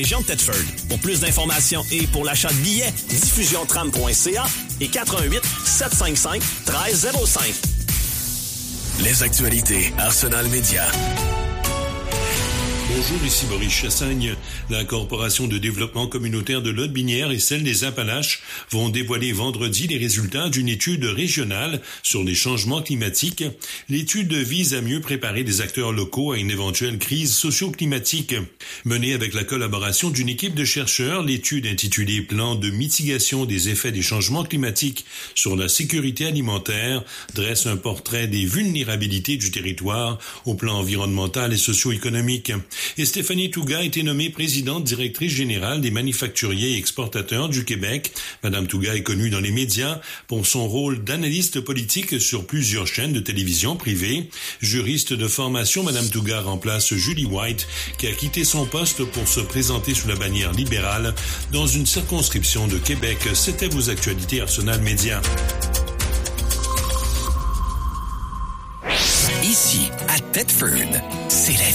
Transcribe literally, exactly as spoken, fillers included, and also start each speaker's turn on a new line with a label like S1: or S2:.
S1: Région de Thetford. Pour plus d'informations et pour l'achat de billets, diffusion tram point c a et quatre un huit sept cinq cinq un trois zéro cinq.
S2: Les actualités Arsenal Média.
S3: Bonjour, ici Boris Chassagne. La Corporation de développement communautaire de Lotbinière et celle des Appalaches vont dévoiler vendredi les résultats d'une étude régionale sur les changements climatiques. L'étude vise à mieux préparer les acteurs locaux à une éventuelle crise socio-climatique. Menée avec la collaboration d'une équipe de chercheurs, l'étude intitulée « Plan de mitigation des effets des changements climatiques sur la sécurité alimentaire » dresse un portrait des vulnérabilités du territoire au plan environnemental et socio-économique. Et Stéphanie Touga a été nommée présidente directrice générale des manufacturiers et exportateurs du Québec. Madame Touga est connue dans les médias pour son rôle d'analyste politique sur plusieurs chaînes de télévision privées. Juriste de formation, Madame Touga remplace Julie White, qui a quitté son poste pour se présenter sous la bannière libérale dans une circonscription de Québec. C'était vos actualités Arsenal Média.
S2: Ici, à Thetford, c'est la